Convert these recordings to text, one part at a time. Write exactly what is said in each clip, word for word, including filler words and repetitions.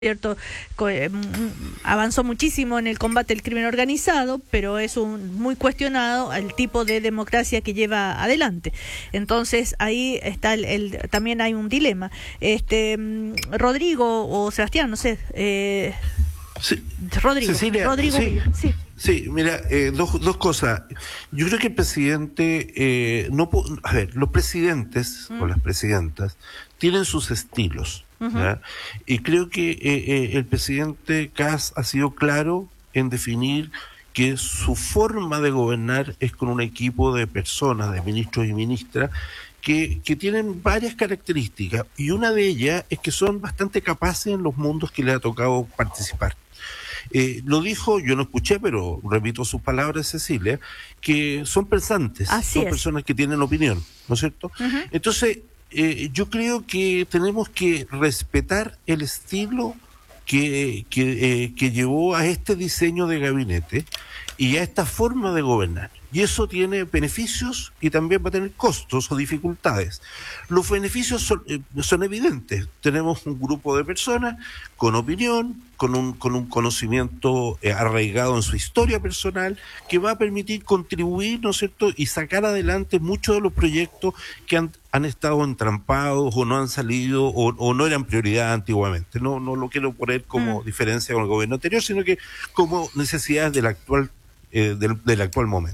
cierto, co- eh, m- avanzó muchísimo en el combate al crimen organizado, pero es un, muy cuestionado el tipo de democracia que lleva adelante. Entonces ahí está el, el- también hay un dilema. Este mm, Rodrigo o Sebastián, no sé, eh, Sí, Rodrigo, Cecilia, Rodrigo sí, Villa, sí. sí, mira, eh, dos, dos cosas. Yo creo que el presidente, eh, no, pu- a ver, los presidentes o Mm, las presidentas tienen sus estilos, ujú. ¿ya? Y creo que eh, eh, el presidente Kass ha sido claro en definir que su forma de gobernar es con un equipo de personas, de ministros y ministras, que, que tienen varias características, y una de ellas es que son bastante capaces en los mundos que le ha tocado participar. Eh, lo dijo, yo no escuché, pero repito sus palabras, Cecilia, que son pensantes, Así son es. personas que tienen opinión, ¿no es cierto? Ujú. Entonces, eh, yo creo que tenemos que respetar el estilo que, que, eh, que llevó a este diseño de gabinete y a esta forma de gobernar. Y eso tiene beneficios y también va a tener costos o dificultades. Los beneficios son, eh, son evidentes. Tenemos un grupo de personas con opinión, con un, con un conocimiento eh, arraigado en su historia personal, que va a permitir contribuir, ¿no es cierto?, y sacar adelante muchos de los proyectos que han, han estado entrampados o no han salido o, o no eran prioridad antiguamente. No, no lo quiero poner como Mm. diferencia con el gobierno anterior, sino que como necesidades del actual, eh, del, del actual momento.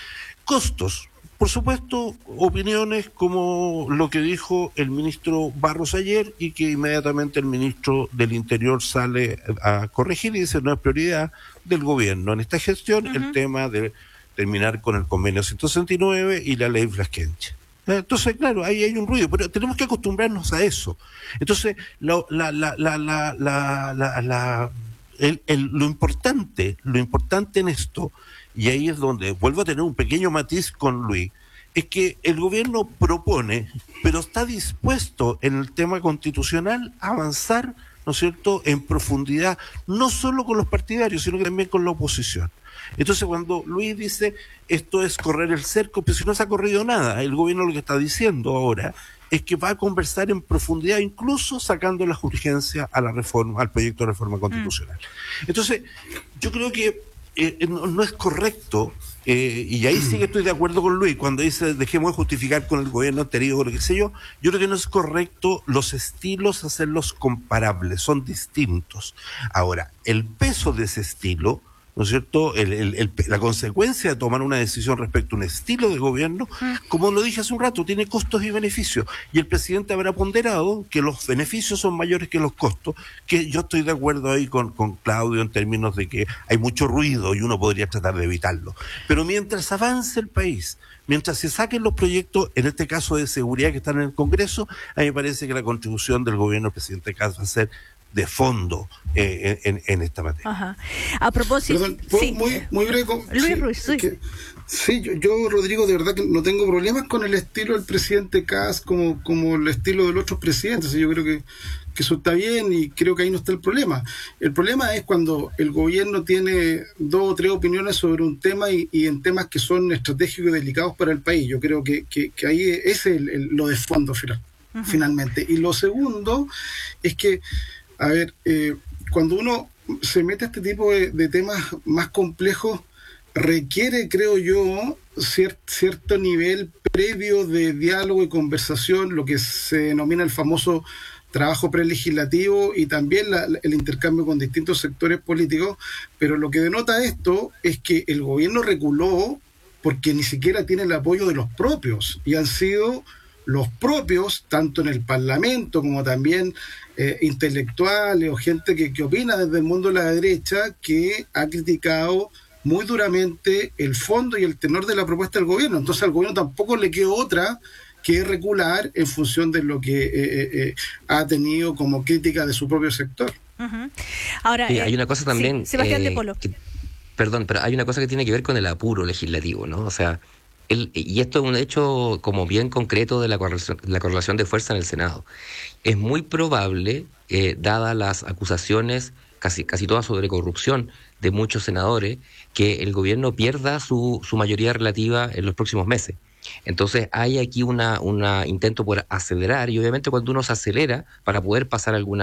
Costos. Por supuesto, opiniones como lo que dijo el ministro Barros ayer y que inmediatamente el ministro del Interior sale a corregir y dice no es prioridad del gobierno en esta gestión el Ujú. tema de terminar con el convenio ciento sesenta y nueve y la ley Flasquenche. Entonces, claro, ahí hay un ruido, pero tenemos que acostumbrarnos a eso. Entonces, la, la, la, la, la, la, la, la- el- el- lo importante, lo importante en esto, y ahí es donde vuelvo a tener un pequeño matiz con Luis, es que el gobierno propone, pero está dispuesto en el tema constitucional a avanzar, ¿no es cierto?, en profundidad, no solo con los partidarios, sino que también con la oposición. Entonces, cuando Luis dice esto es correr el cerco, pues si no se ha corrido nada, el gobierno lo que está diciendo ahora es que va a conversar en profundidad, incluso sacando las urgencias a la reforma, al proyecto de reforma Mm. constitucional. Entonces, yo creo que eh, no, no es correcto, eh, y ahí sí que estoy de acuerdo con Luis, cuando dice dejemos de justificar con el gobierno anterior o lo que sé yo, yo creo que no es correcto los estilos hacerlos comparables, son distintos. Ahora, el peso de ese estilo, ¿no es cierto?, el, el, el, la consecuencia de tomar una decisión respecto a un estilo de gobierno, Mm. como lo dije hace un rato, tiene costos y beneficios, y el presidente habrá ponderado que los beneficios son mayores que los costos, que yo estoy de acuerdo ahí con, con Claudio en términos de que hay mucho ruido y uno podría tratar de evitarlo. Pero mientras avance el país, mientras se saquen los proyectos, en este caso de seguridad que están en el Congreso, a mí me parece que la contribución del gobierno del presidente Kass va a ser de fondo eh, en, en esta materia. Ajá. A propósito, Perdón, ¿puedo sí, muy, eh, muy breve? con- Luis sí, Ruiz, sí. que- sí, yo, yo, Rodrigo, de verdad que no tengo problemas con el estilo del presidente Kass como, como el estilo de los otros presidentes. Yo creo que, que eso está bien y creo que ahí no está el problema. El problema es cuando el gobierno tiene dos o tres opiniones sobre un tema y, y en temas que son estratégicos y delicados para el país. Yo creo que, que, que ahí ese es el, el- lo de fondo final, Ujú. finalmente. Y lo segundo es que, a ver, eh, cuando uno se mete a este tipo de, de temas más complejos, requiere, creo yo, cier- cierto nivel previo de diálogo y conversación, lo que se denomina el famoso trabajo prelegislativo y también la- la- el intercambio con distintos sectores políticos, pero lo que denota esto es que el gobierno reculó porque ni siquiera tiene el apoyo de los propios y han sido los propios, tanto en el Parlamento como también eh, intelectuales o gente que, que opina desde el mundo de la derecha, que ha criticado muy duramente el fondo y el tenor de la propuesta del gobierno. Entonces al gobierno tampoco le quedó otra que recular en función de lo que eh, eh, eh, ha tenido como crítica de su propio sector. Ujú. Ahora, Sí, eh, hay una cosa sí, también, Sebastián de eh, Polo. que- perdón, pero hay una cosa que tiene que ver con el apuro legislativo, ¿no? O sea, el, y esto es un hecho como bien concreto de la correlación, la correlación de fuerza en el Senado. Es muy probable, eh, dadas las acusaciones, casi, casi todas sobre corrupción de muchos senadores, que el gobierno pierda su, su mayoría relativa en los próximos meses. Entonces hay aquí una, una intento por acelerar, y obviamente cuando uno se acelera para poder pasar alguna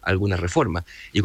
algunas reformas. Y